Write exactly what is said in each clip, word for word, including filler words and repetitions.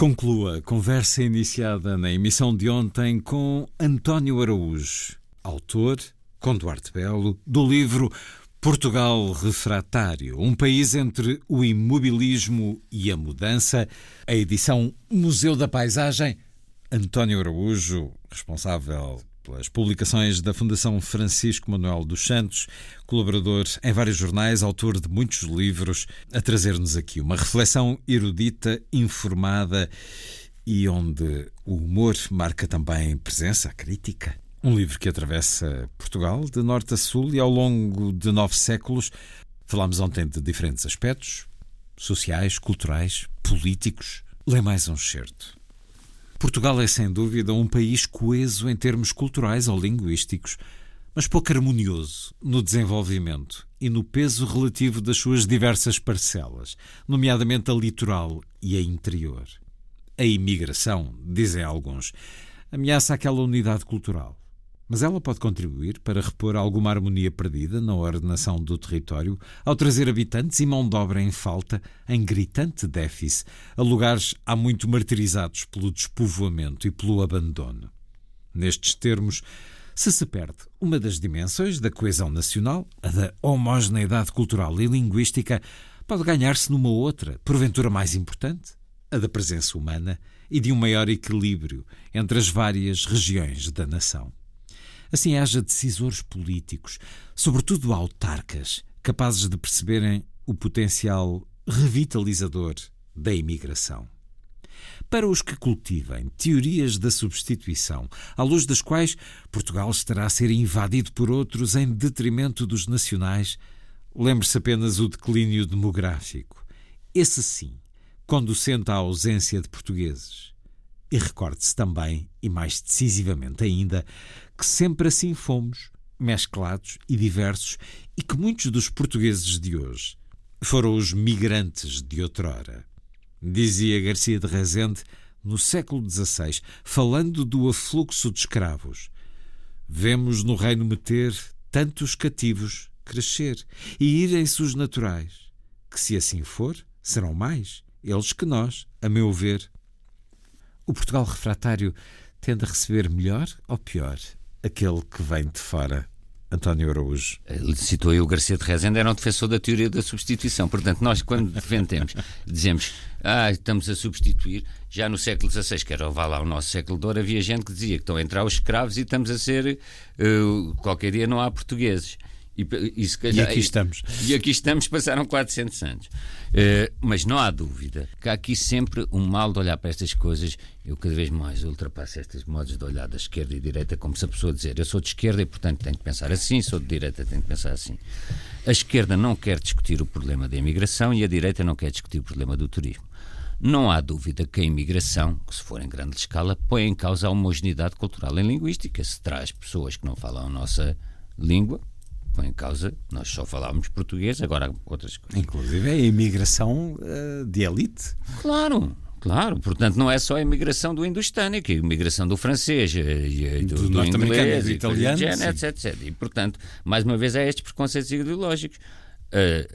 Concluo a conversa iniciada na emissão de ontem com António Araújo, autor, com Duarte Belo, do livro Portugal Refratário, um país entre o imobilismo e a mudança, a edição Museu da Paisagem. António Araújo, responsável pelas publicações da Fundação Francisco Manuel dos Santos, colaborador em vários jornais, autor de muitos livros, a trazer-nos aqui uma reflexão erudita, informada e onde o humor marca também presença, a crítica. Um livro que atravessa Portugal de norte a sul e ao longo de nove séculos. Falámos ontem de diferentes aspectos, sociais, culturais, políticos. Lê mais um excerto. Portugal é, sem dúvida, um país coeso em termos culturais ou linguísticos, mas pouco harmonioso no desenvolvimento e no peso relativo das suas diversas parcelas, nomeadamente a litoral e a interior. A imigração, dizem alguns, ameaça aquela unidade cultural, mas ela pode contribuir para repor alguma harmonia perdida na ordenação do território ao trazer habitantes e mão de obra em falta, em gritante déficit, a lugares há muito martirizados pelo despovoamento e pelo abandono. Nestes termos, se se perde uma das dimensões da coesão nacional, a da homogeneidade cultural e linguística, pode ganhar-se numa outra, porventura mais importante, a da presença humana e de um maior equilíbrio entre as várias regiões da nação. Assim haja decisores políticos, sobretudo autarcas, capazes de perceberem o potencial revitalizador da imigração. Para os que cultivem teorias da substituição, à luz das quais Portugal estará a ser invadido por outros em detrimento dos nacionais, lembre-se apenas o declínio demográfico. Esse sim, conducente à ausência de portugueses. E recorde-se também, e mais decisivamente ainda, que sempre assim fomos, mesclados e diversos, e que muitos dos portugueses de hoje foram os migrantes de outrora. Dizia Garcia de Rezende, no século dezasseis, falando do afluxo de escravos: vemos no reino meter tantos cativos crescer, e irem-se os naturais, que se assim for, serão mais, eles que nós, a meu ver. O Portugal refratário tende a receber melhor ou pior aquele que vem de fora? António Araújo. Ele citou aí o Garcia de Rezende, era um defensor da teoria da substituição. Portanto, nós quando defendemos, dizemos, ah, estamos a substituir, já no século dezasseis, que era vá lá o nosso século de ouro, havia gente que dizia que estão a entrar os escravos e estamos a ser, uh, qualquer dia não há portugueses. E, e, se calhar, e aqui estamos. E aqui estamos, passaram quatrocentos anos. Uh, mas não há dúvida que há aqui sempre um mal de olhar para estas coisas. Eu cada vez mais ultrapasso estes modos de olhar da esquerda e direita, como se a pessoa dizer, eu sou de esquerda e portanto tenho que pensar assim, sou de direita, tenho que pensar assim. A esquerda não quer discutir o problema da imigração e a direita não quer discutir o problema do turismo. Não há dúvida que a imigração, que se for em grande escala, põe em causa a homogeneidade cultural e linguística. Se traz pessoas que não falam a nossa língua, põe em causa, nós só falávamos português, agora há outras coisas. Inclusive é a imigração uh, de elite. Claro, claro. Portanto, não é só a imigração do hindustânico, a imigração do francês, e do, do, do norte-americano, inglês, do italiano, género, etc, etcétera. E, portanto, mais uma vez, há estes preconceitos ideológicos. Uh,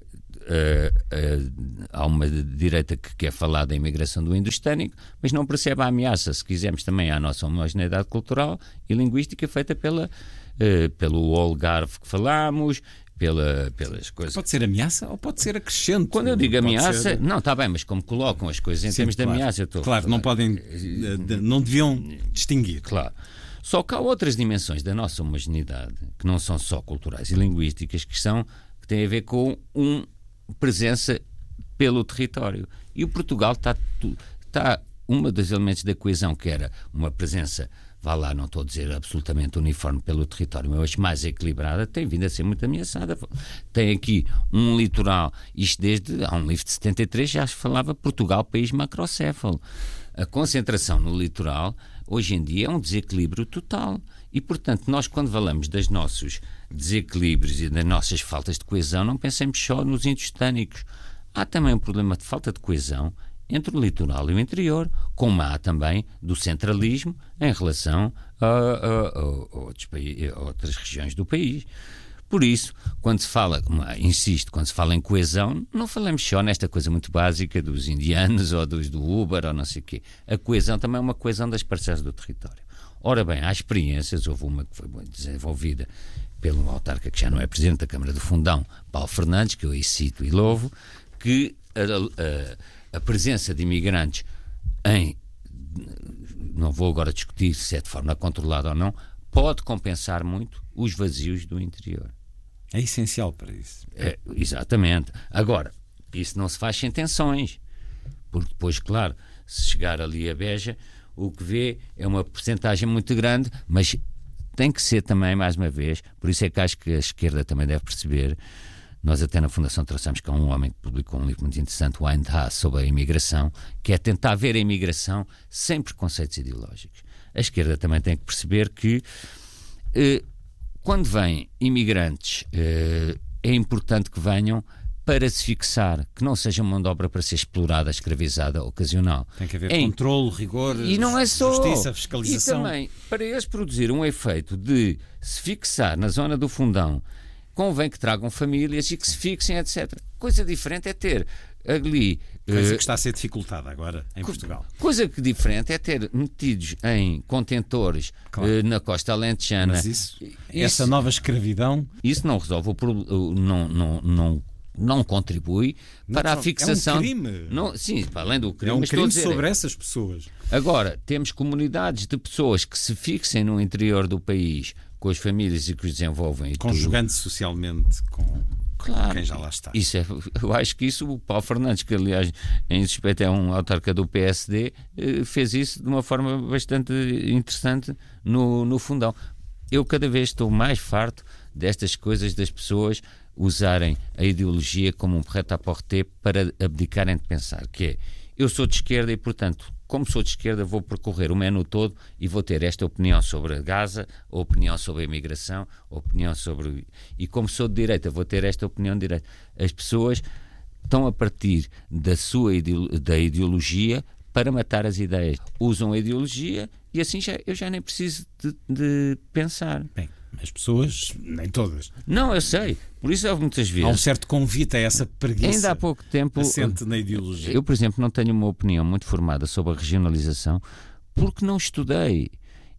uh, uh, há uma direita que quer falar da imigração do hindustânico, mas não percebe a ameaça, se quisermos, também à nossa homogeneidade cultural e linguística feita pela Uh, pelo Algarve que falámos, pela, pelas coisas. Pode ser ameaça ou pode ser acrescente. Quando eu digo ameaça, ser... não, está bem, mas como colocam as coisas em Sim, termos claro. de ameaça, eu estou Claro, não podem, de, não deviam distinguir. Claro. Só que há outras dimensões da nossa homogeneidade, que não são só culturais e linguísticas, que, são, que têm a ver com uma presença pelo território. E o Portugal está, está um dos elementos da coesão, que era uma presença, vá lá, não estou a dizer absolutamente uniforme pelo território, mas mais equilibrada, tem vindo a ser muito ameaçada. Tem aqui um litoral, isto desde, há um livro de setenta e três já se falava Portugal, país macrocéfalo. A concentração no litoral, hoje em dia, é um desequilíbrio total. E, portanto, nós quando falamos dos nossos desequilíbrios e das nossas faltas de coesão, não pensemos só nos hindustânicos. Há também um problema de falta de coesão entre o litoral e o interior, como há também do centralismo em relação a, a, a, a, outros, a outras regiões do país. Por isso, quando se fala, insisto, quando se fala em coesão, não falamos só nesta coisa muito básica dos indianos ou dos do Uber ou não sei o quê. A coesão também é uma coesão das parcelas do território. Ora bem, há experiências, houve uma que foi desenvolvida pelo autarca que já não é presidente da Câmara do Fundão, Paulo Fernandes, que eu aí cito e louvo, que a, a, a presença de imigrantes em, não vou agora discutir se é de forma controlada ou não, pode compensar muito os vazios do interior. É essencial para isso. É, exatamente. Agora, isso não se faz sem tensões, porque depois, claro, se chegar ali a Beja, o que vê é uma porcentagem muito grande, mas tem que ser também, mais uma vez, por isso é que acho que a esquerda também deve perceber. Nós até na Fundação trouxemos cá um homem que publicou um livro muito interessante, o Ayn Rand, sobre a imigração, que é tentar ver a imigração sem preconceitos ideológicos. A esquerda também tem que perceber que eh, quando vêm imigrantes eh, é importante que venham para se fixar, que não seja mão de obra para ser explorada, escravizada, ocasional. Tem que haver em... controle, rigor, e não é só... justiça, fiscalização. E também, para eles produzir um efeito de se fixar na zona do Fundão, convém que tragam famílias e que se fixem, etcétera. Coisa diferente é ter ali... Coisa uh, que está a ser dificultada agora em co- Portugal. Coisa que diferente é ter metidos em contentores claro. uh, na costa alentejana. Mas isso, isso, essa nova escravidão... Isso não resolve o problema, não, não, não, não contribui não, para a fixação... É um crime. Não, sim, para além do crime. É um crime dizer, sobre essas pessoas. Agora, temos comunidades de pessoas que se fixem no interior do país, com as famílias e que os desenvolvem. Conjugando-se socialmente com, claro, com quem já lá está. Isso é, eu acho que isso, o Paulo Fernandes, que aliás em suspeito é um autarca do P S D, fez isso de uma forma bastante interessante no, no Fundão. Eu cada vez estou mais farto destas coisas das pessoas usarem a ideologia como um prêt-à-porter para abdicarem de pensar, que é, eu sou de esquerda e, portanto, como sou de esquerda, vou percorrer o menu todo e vou ter esta opinião sobre a Gaza, a opinião sobre a imigração, a opinião sobre... E como sou de direita, vou ter esta opinião de direita. As pessoas estão a partir da sua ideolo... da ideologia para matar as ideias. Usam a ideologia e assim já, eu já nem preciso de, de pensar. Bem, as pessoas, nem todas. Não, eu sei. Por isso há muitas vezes... Há um certo convite a essa preguiça. Ainda há pouco tempo... Assente na ideologia. Eu, por exemplo, não tenho uma opinião muito formada sobre a regionalização porque não estudei.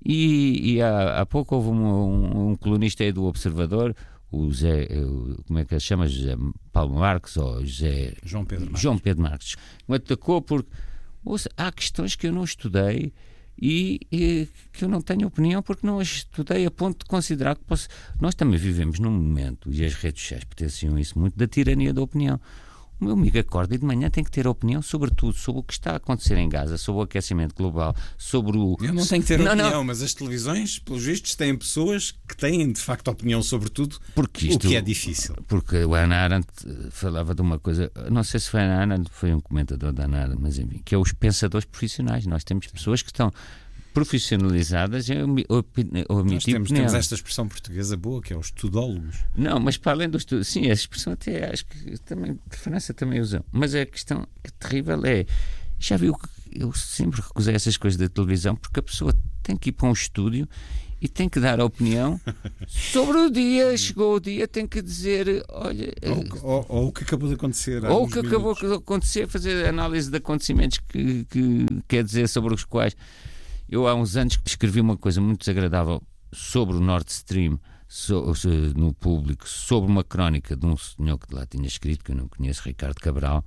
E, e há, há pouco houve um, um, um colunista aí do Observador, o José... Como é que ele chama? José Paulo Marques ou José... João Pedro Marques. João Pedro Marques. Me atacou porque... Ouça, há questões que eu não estudei e, e que eu não tenho opinião porque não as estudei a ponto de considerar que posso... Nós também vivemos num momento, e as redes sociais potenciam isso muito, da tirania da opinião. O meu amigo acorda e de manhã tem que ter opinião sobre tudo, sobre o que está a acontecer em Gaza, sobre o aquecimento global, sobre o... Eu não tenho que ter não, opinião, não. mas as televisões, pelos vistos, têm pessoas que têm de facto opinião sobre tudo, porque isto, o que é difícil. Porque o Hannah Arendt falava de uma coisa, não sei se foi a Hannah Arendt, foi um comentador da Hannah Arendt, mas enfim, que é os pensadores profissionais. Nós temos pessoas que estão profissionalizadas em omitir Nós temos, opinião. temos esta expressão portuguesa boa, que é os tudólogos. Não, mas para além do estudo, sim, a expressão até acho que também, de França também usam. Mas a questão que é terrível é, já viu que eu sempre recusei essas coisas da televisão porque a pessoa tem que ir para um estúdio e tem que dar a opinião sobre o dia, chegou o dia, tem que dizer, olha... Ou, ou, ou o que acabou de acontecer. Ou o que acabou de acontecer, fazer análise de acontecimentos que, que quer dizer sobre os quais... Eu há uns anos escrevi uma coisa muito desagradável sobre o Nord Stream so, no Público, sobre uma crónica de um senhor que lá tinha escrito, que eu não conheço, Ricardo Cabral,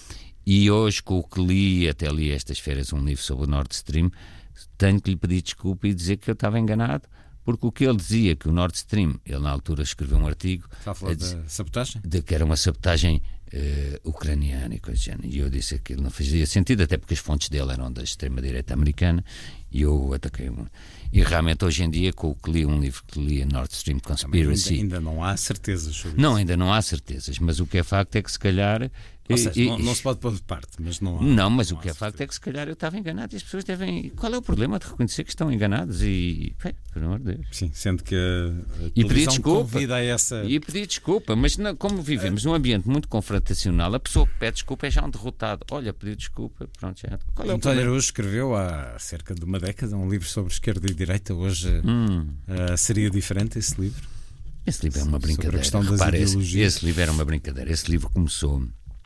e hoje com o que li, até li estas férias um livro sobre o Nord Stream, tenho que lhe pedir desculpa e dizer que eu estava enganado, porque o que ele dizia, que o Nord Stream, ele na altura escreveu um artigo... Está a falar da sabotagem? De que era uma sabotagem uh, ucraniana e coisa do género. E eu disse que aquilo não fazia sentido, até porque as fontes dele eram da extrema-direita americana, e eu ataquei-o. E realmente hoje em dia, com o que li, um livro que li, a Nord Stream Conspiracy... Ainda, ainda não há certezas sobre Não, isso. ainda não há certezas, mas o que é facto é que se calhar... Ou seja, e, não, não se pode pôr de parte, mas não há. Não, mas não o que é certeza. facto é que se calhar eu estava enganado e as pessoas devem... Qual é o problema de reconhecer que estão enganados? E, bem, por amor de Deus. Sim, sendo que a, a E pedir televisão desculpa. convida a essa... E pedir desculpa, mas não, como vivemos num ambiente muito confrontacional, a pessoa que pede desculpa é já um derrotado. Olha, pedir desculpa, pronto, já. Qual é o António problema? Araújo escreveu há cerca de uma década um livro sobre esquerda e direita. Hoje Hum. uh, seria diferente esse livro? Esse livro é uma brincadeira. Repara, esse, esse livro era uma brincadeira. Esse livro começou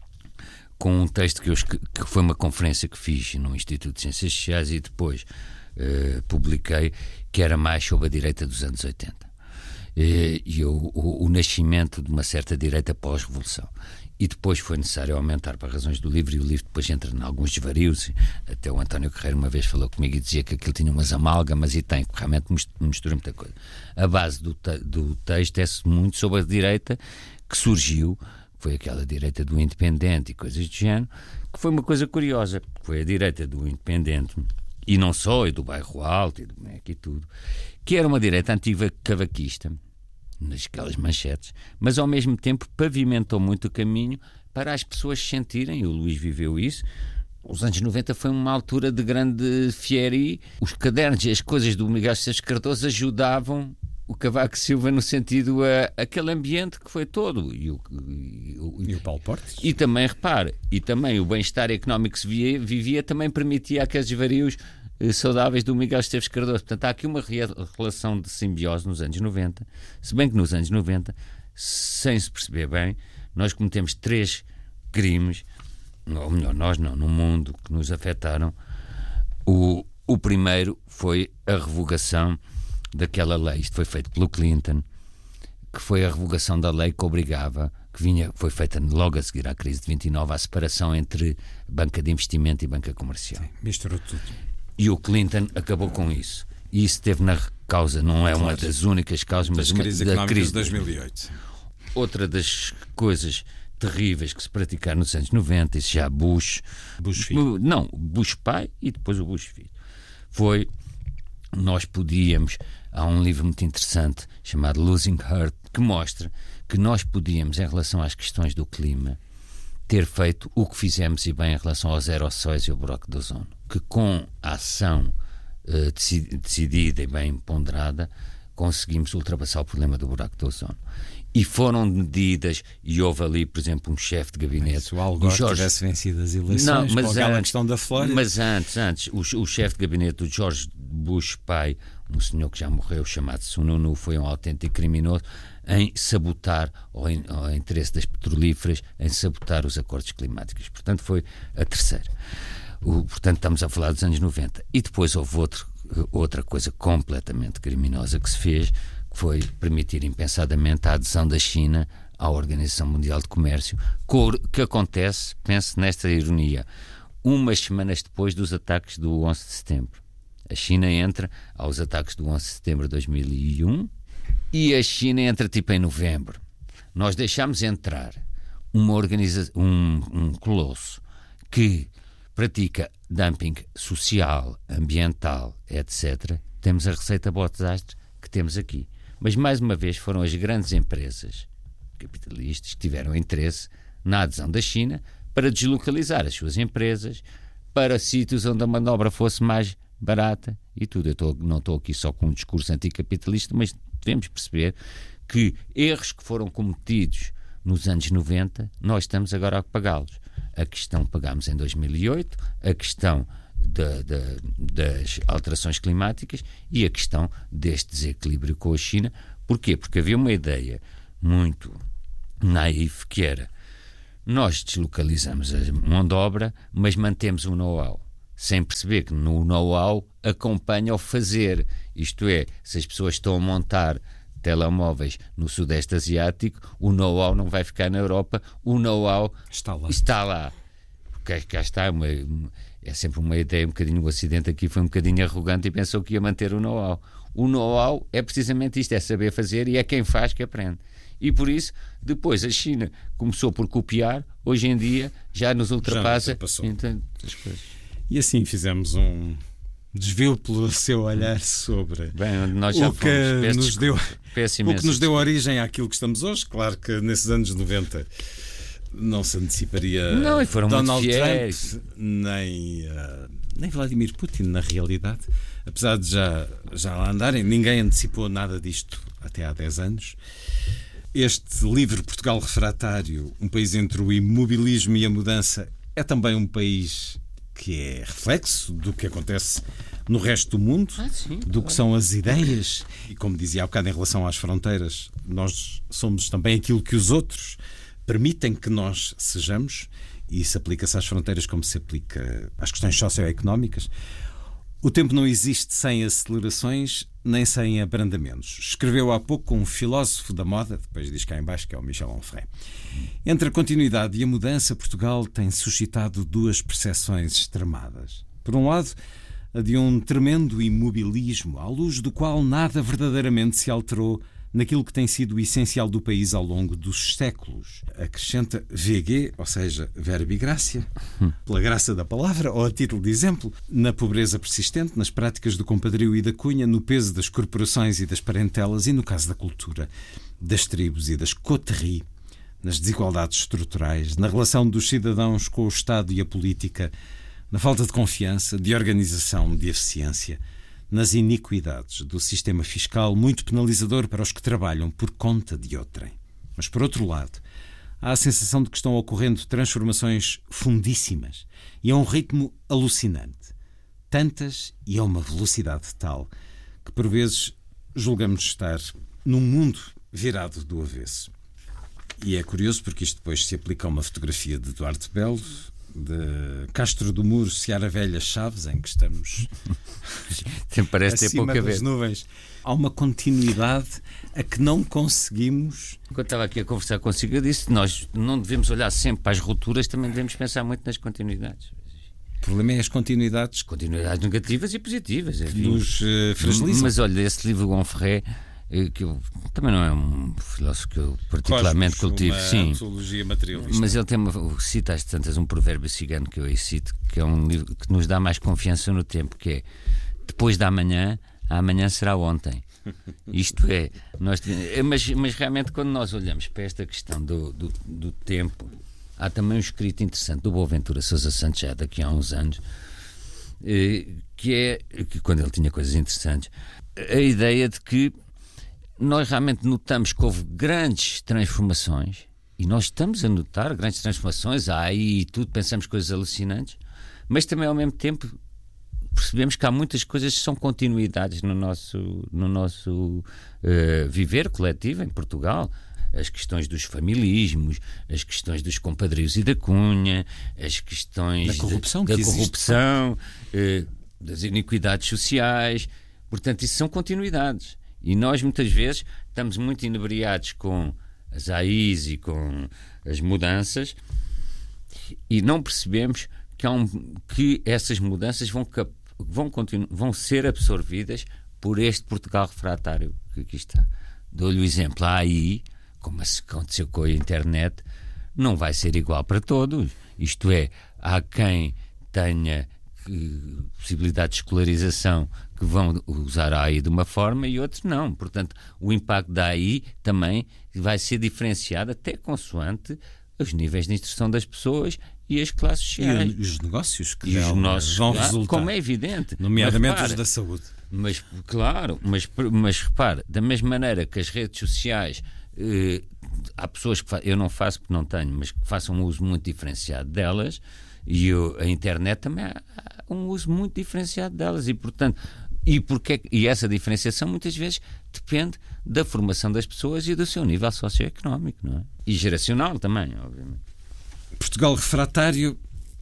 com um texto que, eu, que foi uma conferência que fiz no Instituto de Ciências Sociais e depois uh, publiquei, que era mais sobre a direita dos anos oitenta. Uh, e o, o, o nascimento de uma certa direita pós-revolução. E depois foi necessário aumentar para razões do livro, e o livro depois entra em alguns desvarios. Até o António Carreiro uma vez falou comigo e dizia que aquilo tinha umas amálgamas, e tem, realmente mistura muita coisa. A base do, te, do texto é muito sobre a direita que surgiu, foi aquela direita do Independente e coisas do género, que foi uma coisa curiosa. Foi a direita do Independente, e não só, e do Bairro Alto, e do M E C e tudo, que era uma direita antiga cavaquista, nasquelas manchetes, mas ao mesmo tempo pavimentou muito o caminho para as pessoas sentirem, e o Luís viveu isso. Os anos noventa foi uma altura de grande fieri. Os cadernos e as coisas do Miguel Esteves Cardoso ajudavam o Cavaco Silva no sentido a aquele ambiente que foi todo. E o, e o, e o Paulo Portes. E também, repare, e também o bem-estar económico que se via, vivia também permitia aqueles desvarios saudáveis do Miguel Esteves Cardoso. Portanto, há aqui uma relação de simbiose nos anos noventa, se bem que nos anos noventa, sem se perceber bem, nós cometemos três crimes, ou melhor, nós não, no mundo, que nos afetaram. O, o primeiro foi a revogação daquela lei, isto foi feito pelo Clinton, que foi a revogação da lei que obrigava, que vinha, foi feita logo a seguir à crise de vinte e nove, a separação entre banca de investimento e banca comercial. Sim, misturou tudo. E o Clinton acabou com isso. E isso esteve na causa, não é claro, uma das únicas causas, mas uma, crise da crise de dois mil e oito. Outra das coisas terríveis que se praticaram nos anos noventa, isso já Bush... Bush filho. Não, Bush pai e depois o Bush filho. Foi, nós podíamos... Há um livro muito interessante chamado Losing Earth, que mostra que nós podíamos, em relação às questões do clima, ter feito o que fizemos, e bem, em relação aos aerossóis e ao buraco de ozono, que com a ação uh, decidida e bem ponderada conseguimos ultrapassar o problema do buraco de ozono. E foram medidas, e houve ali, por exemplo, um chefe de gabinete... Se o Al Gore George... tivesse vencido as eleições, não, mas com aquela questão da Flórida... Mas antes, antes o, o chefe de gabinete do George Bush pai, um senhor que já morreu, chamado Sununu, foi um autêntico criminoso em sabotar, ou em, ou em interesse das petrolíferas, em sabotar os acordos climáticos. Portanto, foi a terceira. O, portanto, estamos a falar dos anos noventa. E depois houve outro, outra coisa completamente criminosa que se fez, que foi permitir impensadamente a adesão da China à Organização Mundial de Comércio, que acontece, pense nesta ironia, umas semanas depois dos ataques do onze de setembro. A China entra aos ataques do onze de setembro de dois mil e um e a China entra tipo em novembro. Nós deixámos entrar uma organiza- um, um colosso que pratica dumping social, ambiental, etcétera. Temos a receita para o desastre que temos aqui. Mas, mais uma vez, foram as grandes empresas capitalistas que tiveram interesse na adesão da China para deslocalizar as suas empresas para sítios onde a mão de obra fosse mais barata e tudo. Eu tô, não estou aqui só com um discurso anticapitalista, mas devemos perceber que erros que foram cometidos nos anos noventa, nós estamos agora a pagá-los. A questão que pagámos em dois mil e oito, a questão da, da, das alterações climáticas e a questão deste desequilíbrio com a China. Porquê? Porque havia uma ideia muito naif que era: nós deslocalizamos a mão de obra, mas mantemos o know-how, sem perceber que no know-how acompanha o fazer. Isto é, se as pessoas estão a montar telemóveis no Sudeste Asiático, o know-how não vai ficar na Europa, o know-how está lá. Está lá. Porque cá está, uma, é sempre uma ideia, um bocadinho, o Ocidente aqui foi um bocadinho arrogante e pensou que ia manter o know-how. O know-how é precisamente isto, é saber fazer, e é quem faz que aprende. E por isso, depois a China começou por copiar, hoje em dia já nos ultrapassa. Já nos então, as coisas. E assim fizemos um desvio pelo seu olhar sobre Bem, nós já o, que fomos, nos deu, péssimo, o que nos deu origem àquilo que estamos hoje. Claro que nesses anos noventa não se anteciparia não, e foram Donald muito Trump nem, uh, nem Vladimir Putin, na realidade, apesar de já, já lá andarem. Ninguém antecipou nada disto até há dez anos. Este livro, Portugal Refratário, um país entre o imobilismo e a mudança, é também um país que é reflexo do que acontece no resto do mundo, ah, sim, do claro. que são as ideias. E como dizia há bocado em relação às fronteiras, nós somos também aquilo que os outros permitem que nós sejamos, e isso aplica-se às fronteiras como se aplica às questões socioeconómicas. O tempo não existe sem acelerações nem sem abrandamentos. Escreveu há pouco um filósofo da moda, depois diz cá em baixo, que é o Michel Onfray. Entre a continuidade e a mudança, Portugal tem suscitado duas percepções extremadas. Por um lado, a de um tremendo imobilismo, à luz do qual nada verdadeiramente se alterou naquilo que tem sido o essencial do país ao longo dos séculos. Acrescenta V G, ou seja, verbo e graça, pela graça da palavra, ou a título de exemplo, na pobreza persistente, nas práticas do compadrio e da cunha, no peso das corporações e das parentelas e, no caso da cultura, das tribos e das coteries, nas desigualdades estruturais, na relação dos cidadãos com o Estado e a política, na falta de confiança, de organização, de eficiência, nas iniquidades do sistema fiscal muito penalizador para os que trabalham por conta de outrem. Mas, por outro lado, há a sensação de que estão ocorrendo transformações fundíssimas e a um ritmo alucinante. Tantas e a uma velocidade tal que, por vezes, julgamos estar num mundo virado do avesso. E é curioso porque isto depois se aplica a uma fotografia de Duarte Belo, de Castro do Muro, Seara Velha, Chaves, em que estamos parece ter acima pouca das vez. nuvens. Há uma continuidade a que não conseguimos. Quando estava aqui a conversar consigo, eu disse que nós não devemos olhar sempre para as rupturas, também devemos pensar muito nas continuidades. O problema é as continuidades Continuidades negativas e positivas. que nos uh, fragilizam. Mas olha, esse livro Onfray, que eu, também não é um filósofo que eu particularmente Cosmos, cultivo, uma sim, antologia materialista. mas ele tem uma, cita às tantas um provérbio cigano que eu aí cito, que é um livro que nos dá mais confiança no tempo, que é: depois da amanhã, a amanhã será ontem. Isto é, nós, mas, mas realmente quando nós olhamos para esta questão do, do, do tempo, há também um escrito interessante do Boaventura Sousa Santos, já daqui a uns anos, que é, que quando ele tinha coisas interessantes, a ideia de que nós realmente notamos que houve grandes transformações, e nós estamos a notar grandes transformações, há aí tudo, pensamos coisas alucinantes, mas também ao mesmo tempo percebemos que há muitas coisas que são continuidades no nosso, no nosso uh, viver coletivo em Portugal. As questões dos familismos, as questões dos compadrios e da cunha, as questões da corrupção, de, que da corrupção uh, das iniquidades sociais. Portanto, isso são continuidades. E nós, muitas vezes, estamos muito inebriados com as A Is e com as mudanças e não percebemos que, há um, que essas mudanças vão, cap, vão, continu, vão ser absorvidas por este Portugal refratário que aqui está. Dou-lhe o exemplo. A A I, como aconteceu com a internet, não vai ser igual para todos. Isto é, há quem tenha possibilidade de escolarização que vão usar a A I de uma forma e outros não. Portanto, o impacto da A I também vai ser diferenciado até consoante os níveis de instrução das pessoas e as classes sociais. E os negócios que e os nossos, vão claro, resultar. como é evidente. Nomeadamente mas, repara, os da saúde. Mas, claro, mas, mas repare, da mesma maneira que as redes sociais, eh, há pessoas que fa- eu não faço porque não tenho, mas que façam um uso muito diferenciado delas, e eu, a internet também há, há um uso muito diferenciado delas, e portanto e, porque, e essa diferenciação muitas vezes depende da formação das pessoas e do seu nível socioeconómico, não é? E geracional também, obviamente. Portugal refratário,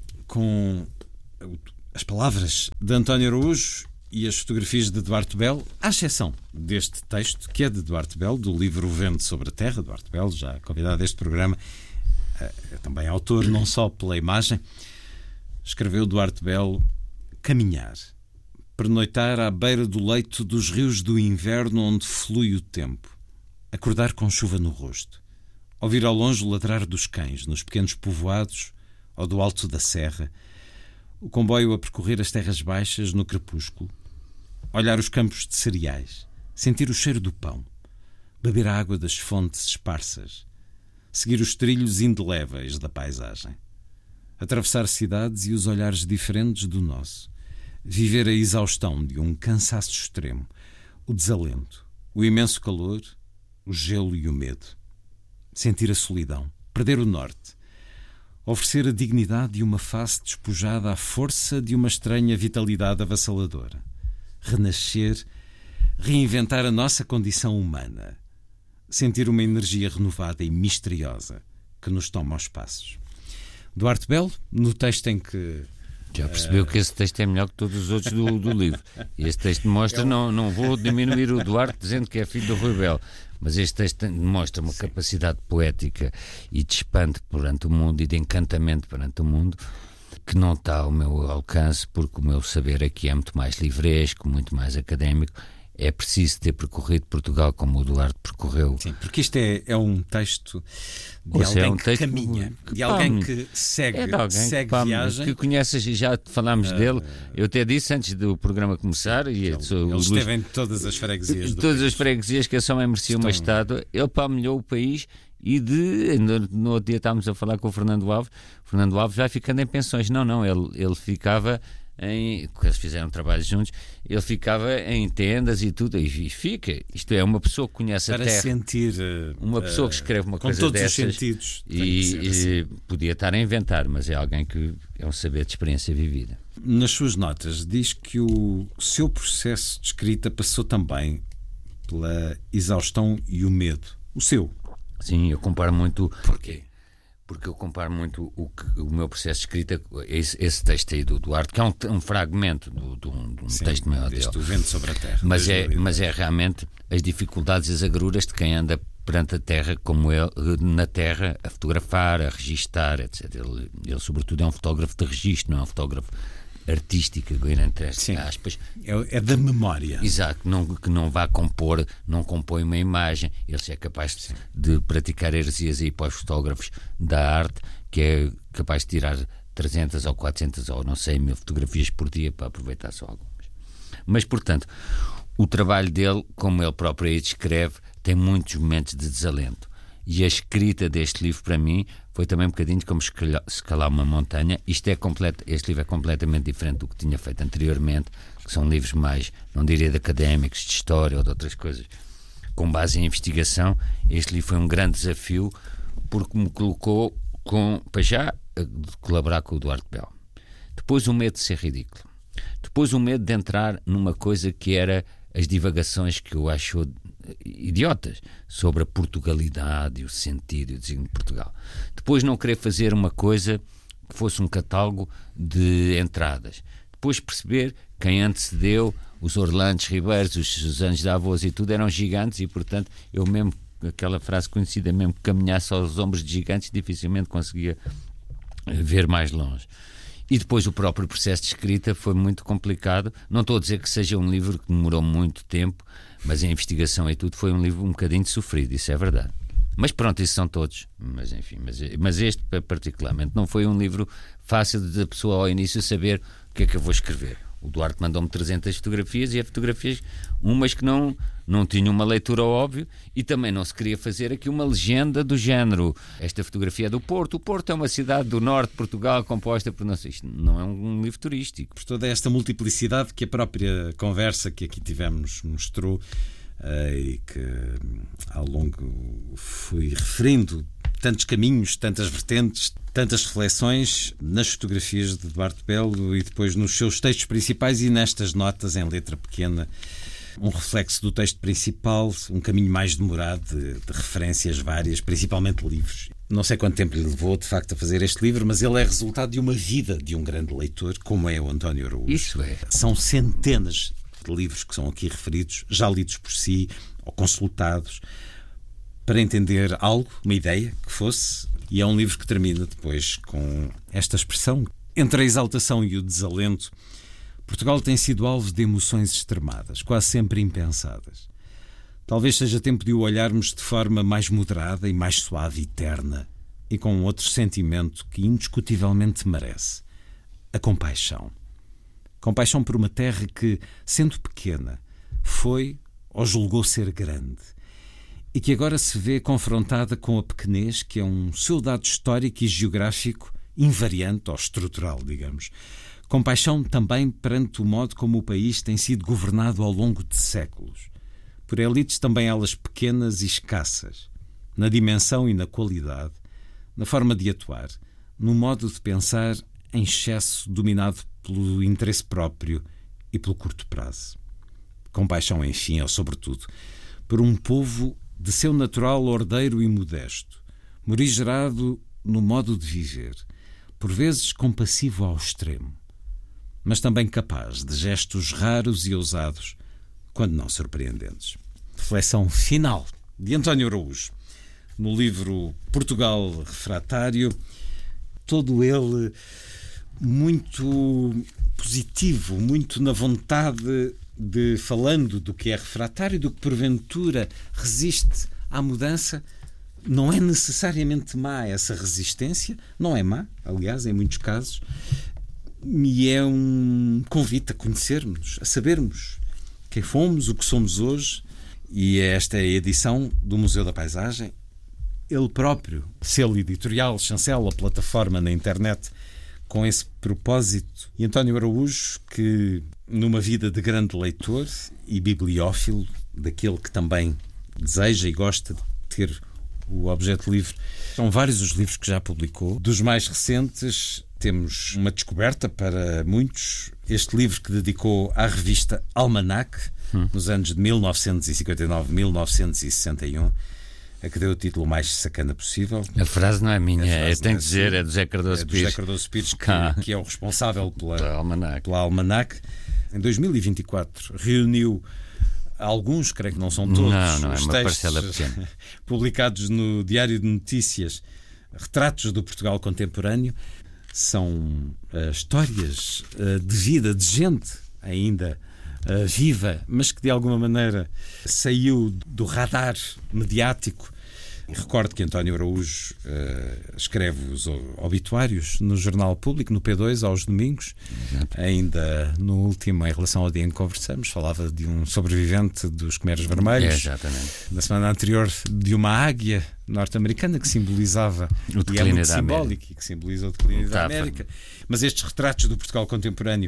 com as palavras de António Araújo e as fotografias de Duarte Belo, à exceção deste texto, que é de Duarte Belo, do livro O Vento sobre a Terra. Duarte Belo, já convidado a este programa, é também autor, não só pela imagem. Escreveu Duarte Belo: caminhar, pernoitar à beira do leito dos rios do inverno onde flui o tempo, acordar com chuva no rosto, ouvir ao longe o ladrar dos cães nos pequenos povoados ou do alto da serra, o comboio a percorrer as terras baixas no crepúsculo, olhar os campos de cereais, sentir o cheiro do pão, beber a água das fontes esparsas, seguir os trilhos indeléveis da paisagem, atravessar cidades e os olhares diferentes do nosso, viver a exaustão de um cansaço extremo, o desalento, o imenso calor, o gelo e o medo, sentir a solidão, perder o norte, oferecer a dignidade de uma face despojada à força de uma estranha vitalidade avassaladora, renascer, reinventar a nossa condição humana, sentir uma energia renovada e misteriosa que nos toma aos passos. Duarte Belo, no texto em que... Já percebeu uh... que esse texto é melhor que todos os outros do, do livro. E este texto mostra, é um... não, não vou diminuir o Duarte dizendo que é filho do Rui Belo, mas este texto mostra uma Sim. capacidade poética e de espanto perante o mundo e de encantamento perante o mundo que não está ao meu alcance, porque o meu saber aqui é muito mais livresco, muito mais académico. É preciso ter percorrido Portugal como o Duarte percorreu. Sim, porque isto é, é um texto de Ou alguém é um que texto caminha, que, de alguém que segue, é de alguém segue que, viagem. Que conheces, já falámos uh, dele. Eu até disse antes do programa começar. E ele, sou, ele esteve em todas as freguesias. Do todas país. as freguesias que a São merecia uma estátua. Ele pamelhou o país e de, no, no outro dia estávamos a falar com o Fernando Alves. O Fernando Alves vai ficando em pensões. Não, não, ele, ele ficava... Em, eles fizeram trabalhos juntos, ele ficava em tendas e tudo, e fica. Isto é, uma pessoa que conhece Para a terra, sentir, uma pessoa que escreve uma com coisa todos dessas, os sentidos, e, assim. e podia estar a inventar, mas é alguém que é um saber de experiência vivida. Nas suas notas diz que o seu processo de escrita passou também pela exaustão e o medo. O seu? Sim, eu comparo muito. Porquê? Porque eu comparo muito o, que, o meu processo de escrita, esse, esse texto aí do Duarte, que é um, um fragmento do, do, de um Sim, texto maior dele. O Vento sobre a Terra. Mas é, mas é realmente as dificuldades e as agruras de quem anda perante a Terra, como ele, na Terra, a fotografar, a registar, etcétera. Ele, ele, sobretudo, é um fotógrafo de registro, não é um fotógrafo artística, entre aspas. É, é da memória. Exato, não, que não vá compor, não compõe uma imagem. Ele é capaz de, de praticar heresias aí para os fotógrafos da arte, que é capaz de tirar trezentas ou quatrocentas ou não sei, mil fotografias por dia para aproveitar só algumas. Mas, portanto, o trabalho dele, como ele próprio aí descreve, tem muitos momentos de desalento. E a escrita deste livro, para mim, foi também um bocadinho como escalar uma montanha. Isto é completo, este livro é completamente diferente do que tinha feito anteriormente, que são livros mais, não diria de académicos, de história ou de outras coisas, com base em investigação. Este livro foi um grande desafio, porque me colocou, com, para já, de colaborar com o Duarte Belo. Depois o medo de ser ridículo. Depois o medo de entrar numa coisa que era as divagações que eu acho idiotas sobre a Portugalidade e o sentido e o designo de Portugal. Depois não querer fazer uma coisa que fosse um catálogo de entradas. Depois perceber quem antecedeu os Orlandes Ribeiros, os Susanos de Avós e tudo eram gigantes e, portanto, eu mesmo, aquela frase conhecida, mesmo que caminhasse aos ombros de gigantes, dificilmente conseguia ver mais longe. E depois o próprio processo de escrita foi muito complicado. Não estou a dizer que seja um livro que demorou muito tempo, mas a investigação e tudo foi um livro um bocadinho sofrido, isso é verdade. Mas pronto, isso são todos. Mas enfim, mas, mas este particularmente não foi um livro fácil de a pessoa ao início saber o que é que eu vou escrever. O Duarte mandou-me trezentas fotografias e é fotografias, umas que não, não tinham uma leitura óbvia e também não se queria fazer aqui uma legenda do género. Esta fotografia é do Porto. O Porto é uma cidade do norte de Portugal composta por... Não sei, isto não é um, um livro turístico. Por toda esta multiplicidade que a própria conversa que aqui tivemos mostrou uh, e que ao longo fui referindo tantos caminhos, tantas vertentes, tantas reflexões nas fotografias de Duarte Belo e depois nos seus textos principais e nestas notas em letra pequena, um reflexo do texto principal, um caminho mais demorado de, de referências várias, principalmente livros. Não sei quanto tempo lhe levou, de facto, a fazer este livro, mas ele é resultado de uma vida de um grande leitor, como é o António Araújo. Isso é. São centenas de livros que são aqui referidos, já lidos por si ou consultados, para entender algo, uma ideia que fosse, e é um livro que termina depois com esta expressão. Entre a exaltação e o desalento, Portugal tem sido alvo de emoções extremadas, quase sempre impensadas. Talvez seja tempo de o olharmos de forma mais moderada e mais suave e terna, e com outro sentimento que indiscutivelmente merece: a compaixão. Compaixão por uma terra que, sendo pequena, foi ou julgou ser grande, e que agora se vê confrontada com a pequenez que é um seu dado histórico e geográfico invariante ou estrutural, digamos. Compaixão também perante o modo como o país tem sido governado ao longo de séculos, por elites também elas pequenas e escassas, na dimensão e na qualidade, na forma de atuar, no modo de pensar em excesso dominado pelo interesse próprio e pelo curto prazo. compaixão, enfim, ou sobretudo, por um povo de seu natural ordeiro e modesto, morigerado no modo de viver, por vezes compassivo ao extremo, mas também capaz de gestos raros e ousados, quando não surpreendentes. Reflexão final de António Araújo, no livro Portugal Refratário, todo ele muito positivo, muito na vontade de, falando do que é refratário, do que porventura resiste à mudança. Não é necessariamente má essa resistência, não é má, aliás, em muitos casos, e é um convite a conhecermos, a sabermos quem fomos, o que somos hoje. E esta é a edição do Museu da Paisagem. Ele próprio, selo editorial, chancela a plataforma na internet com esse propósito. E António Araújo, que numa vida de grande leitor e bibliófilo, daquele que também deseja e gosta de ter o objeto livre, são vários os livros que já publicou. Dos mais recentes, temos uma descoberta para muitos, este livro que dedicou à revista Almanac, hum. nos anos de mil novecentos e cinquenta e nove a mil novecentos e sessenta e um, a que deu o título mais sacana possível. A frase não é minha, eu tenho que dizer, é do José Cardoso é do Pires. José Cardoso Pires, que, que é o responsável pela, pela Almanac. pela Almanac. Em dois mil e vinte e quatro reuniu alguns, creio que não são todos, não, não, os é uma textos parcela pequena. publicados no Diário de Notícias, retratos do Portugal contemporâneo. São uh, histórias uh, de vida, de gente ainda uh, viva, mas que de alguma maneira saiu do radar mediático. E recordo que António Araújo uh, escreve os obituários no Jornal Público, no P dois, aos domingos. Exato. Ainda no último, em relação ao dia em que conversamos, falava de um sobrevivente dos Khmeres Vermelhos. É, exatamente. Na semana anterior, de uma águia norte-americana que simbolizava, o e é muito da simbólico, e que simboliza o declínio da Tá, América. Mas estes retratos do Portugal contemporâneo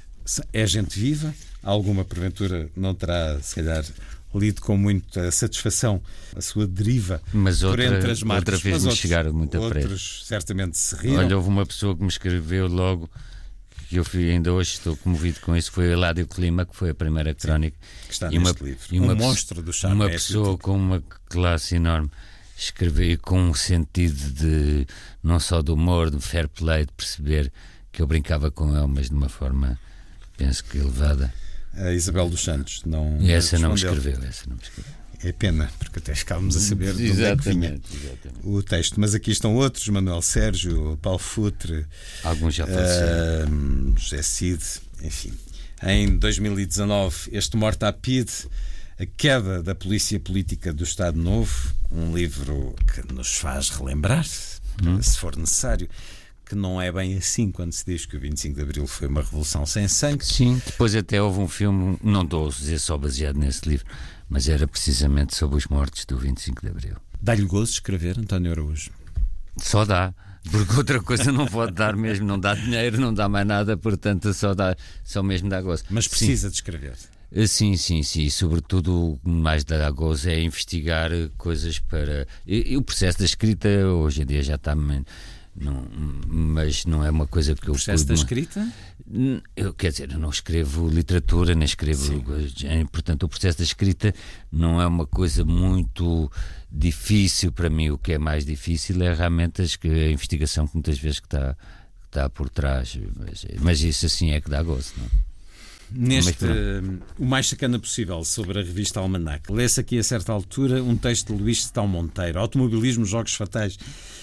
é gente viva. Alguma, porventura, não terá, se calhar, lido com muita satisfação a sua deriva mas por outra, entre as marcas. outra vez mas me outros, chegaram muito a outros preto. certamente se riram. Olha, houve uma pessoa que me escreveu logo, que eu fui, ainda hoje estou comovido com isso, foi Eládio Clima, que foi a primeira crónica. Que está e neste uma, livro. E uma, um monstro do charme. Uma é pessoa tipo. com uma classe enorme escreveu com um sentido de, não só de humor, de fair play, de perceber que eu brincava com ele, mas de uma forma, penso que elevada. A Isabel dos Santos não e essa respondeu. não me escreveu, essa não me escreveu. É pena, porque até ficávamos a saber de onde é que vinha o texto. Mas aqui estão outros, Manuel Sérgio, Paulo Futre, alguns já faleceram, uh, José Cid, enfim. Em dois mil e dezanove, este Morte à Pide, a queda da polícia política do Estado Novo, um livro que nos faz relembrar, hum. se for necessário, que não é bem assim quando se diz que o vinte e cinco de Abril foi uma revolução sem sangue. Sim, depois até houve um filme, não estou a dizer só baseado nesse livro, mas era precisamente sobre os mortos do vinte e cinco de Abril. Dá-lhe gozo escrever, António Araújo? Só dá, porque outra coisa não pode dar mesmo, não dá dinheiro, não dá mais nada, portanto só, dá, só mesmo dá gozo. Mas precisa sim. de escrever? Sim, sim, sim. Sobretudo, o mais dá gozo é investigar coisas para... E, e o processo da escrita hoje em dia já está... Não, mas não é uma coisa que eu... O processo da escrita? Eu, quer dizer, eu não escrevo literatura, nem escrevo... Sim. Portanto, o processo da escrita não é uma coisa muito difícil para mim. O que é mais difícil é realmente a investigação que muitas vezes que está, que está por trás. Mas, mas isso assim é que dá gozo, não é? Neste, uh, o mais sacana possível sobre a revista Almanac, lê-se aqui a certa altura um texto de Luís Setão Monteiro, Automobilismo, Jogos Fatais.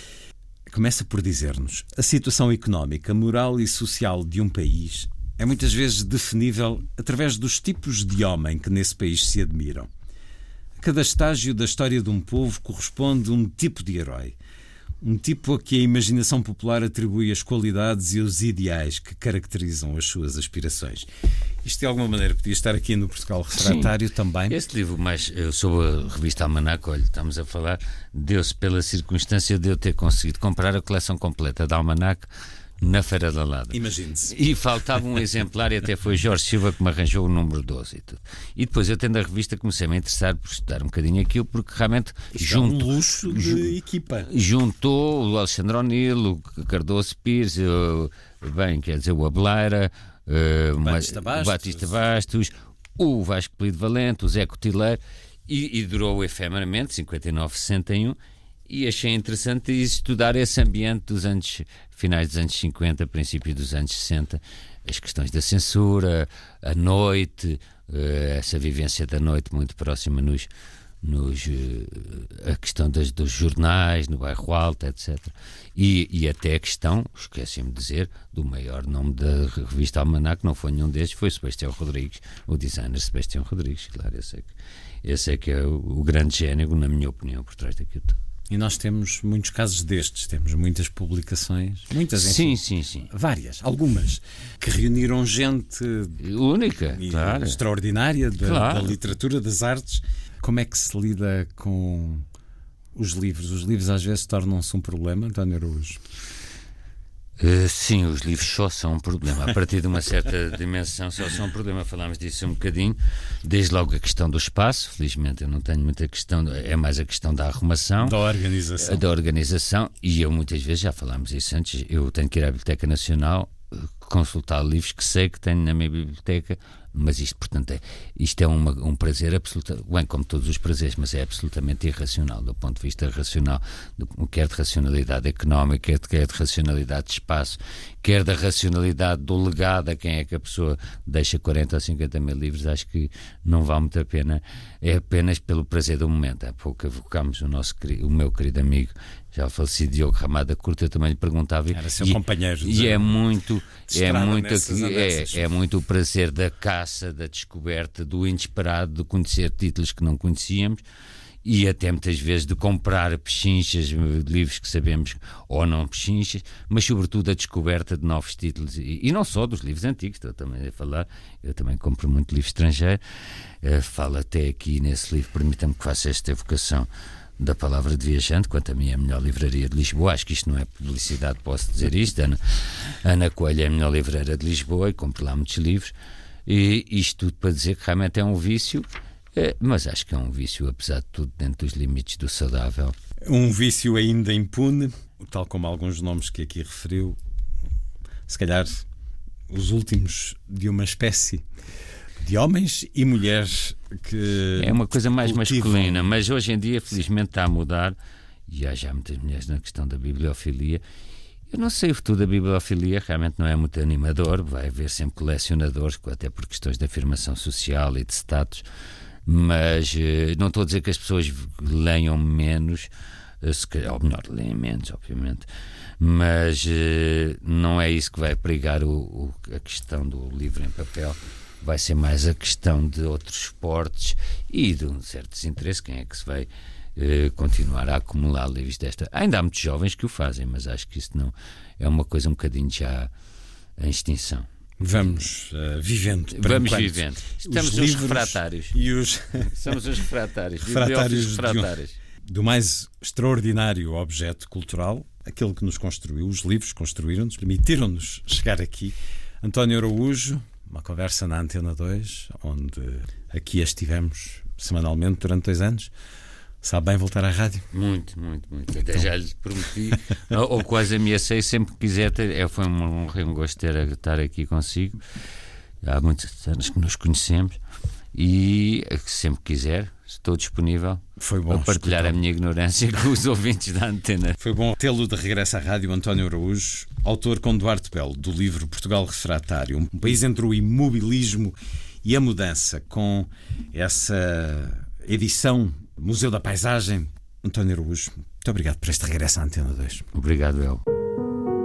Começa por dizer-nos: a situação económica, moral e social de um país é muitas vezes definível através dos tipos de homem que nesse país se admiram. A cada estágio da história de um povo corresponde um tipo de herói. Um tipo a que a imaginação popular atribui as qualidades e os ideais que caracterizam as suas aspirações. Isto de alguma maneira podia estar aqui no Portugal Refratário. Sim, também. Este livro, mais sobre a revista Almanac, olha, estamos a falar, deu-se pela circunstância de eu ter conseguido comprar a coleção completa da Almanac na Feira da Lada. Imagine-se. E faltava um exemplar e até foi Jorge Silva que me arranjou o número doze e tudo. E depois eu, tendo a revista, comecei-me a interessar por estudar um bocadinho aquilo, porque realmente junto, é um luxo de ju- equipa. Juntou o Alexandre O'Neill, o Cardoso Pires, o, bem, quer dizer, o Abeleira, uh, Batista Bastos. Batista Bastos, o Vasco Polido Valente, o Zé Cotileiro, e, e durou efemeramente, cinquenta e nove, sessenta e um, e achei interessante estudar esse ambiente dos anos, finais dos anos cinquenta, princípios dos anos sessenta, as questões da censura, a noite, essa vivência da noite muito próxima nos, nos a questão das, dos jornais no Bairro Alto, etcétera. E, e até a questão, esqueci-me de dizer, do maior nome da revista Almanac, não foi nenhum destes, foi Sebastião Rodrigues, o designer Sebastião Rodrigues. Claro, esse é que, esse é, que é o, o grande gênio, na minha opinião, por trás daquilo tudo. E nós temos muitos casos destes, temos muitas publicações, muitas, enfim, sim, sim, sim. várias, algumas, que reuniram gente única, e, claro. extraordinária da, claro. da literatura, das artes. Como é que se lida com os livros? Os livros às vezes tornam-se um problema, António Araújo? Uh, sim, os livros só são um problema. A partir de uma certa dimensão só são um problema. Falámos disso um bocadinho. Desde logo a questão do espaço. Felizmente eu não tenho muita questão. É mais a questão da arrumação. Da organização. Da organização. E eu muitas vezes, já falámos isso antes, eu tenho que ir à Biblioteca Nacional consultar livros que sei que tenho na minha biblioteca, mas isto, portanto, é, isto é uma, um prazer absoluto, bem, como todos os prazeres, mas é absolutamente irracional, do ponto de vista racional, do, quer de racionalidade económica, quer de racionalidade de espaço, quer da racionalidade do legado a quem é que a pessoa deixa quarenta ou cinquenta mil livros. Acho que não vale muito a pena, é apenas pelo prazer do momento. Há pouco evocámos o, nosso, o meu querido amigo, já o falecido Diogo Ramada Curta, eu também lhe perguntava. Era seu e, companheiro. E é muito, é muito, é, é muito o prazer da caça, da descoberta, do inesperado, de conhecer títulos que não conhecíamos e até muitas vezes de comprar pechinchas, livros que sabemos ou não pechinchas, mas sobretudo a descoberta de novos títulos e, e não só dos livros antigos. Estou também a falar, eu também compro muito livro estrangeiro, uh, falo até aqui nesse livro, permita-me que faça esta evocação da Palavra de Viajante, quanto a mim é a melhor livraria de Lisboa. Acho que isto não é publicidade, posso dizer isto. Ana, Ana Coelho é a melhor livreira de Lisboa e compro lá muitos livros, e isto tudo para dizer que realmente é um vício, é, mas acho que é um vício, apesar de tudo, dentro dos limites do saudável. Um vício ainda impune, tal como alguns nomes que aqui referiu, se calhar os últimos de uma espécie de homens e mulheres que é uma coisa mais cultivam. masculina, mas hoje em dia felizmente está a mudar e há já muitas mulheres na questão da bibliofilia. Eu não sei o futuro da bibliofilia, realmente não é muito animador, vai haver sempre colecionadores, até por questões de afirmação social e de status, mas não estou a dizer que as pessoas leiam menos, ou melhor, leem menos, obviamente, mas não é isso que vai perigar o, o, a questão do livro em papel. Vai ser mais a questão de outros esportes e de um certo desinteresse. Quem é que se vai eh, continuar a acumular livros desta? Ainda há muitos jovens que o fazem, mas acho que isso não é uma coisa um bocadinho já em extinção. Vamos uh, vivendo. Vamos vivendo. Estamos os, os refratários. E os... Somos os refratários. refratários, refratários. De um, do mais extraordinário objeto cultural, aquele que nos construiu. Os livros construíram-nos, permitiram-nos chegar aqui. António Araújo, uma conversa na Antena dois, onde aqui estivemos semanalmente durante dois anos. Sabe bem voltar à rádio? Muito, muito, muito. Até então... já lhe prometi, ou quase ameacei, sempre que quiser ter. É, foi um, um gosto ter, estar aqui consigo. Há muitos anos que nos conhecemos e sempre que quiser, estou disponível foi bom a partilhar a minha ignorância com os ouvintes da Antena. Foi bom tê-lo de regresso à rádio. António Araújo, autor com Duarte Belo do livro Portugal Refratário, um país entre o imobilismo e a mudança, com essa edição Museu da Paisagem. António Araújo, muito obrigado por este regresso à Antena dois. Obrigado, El.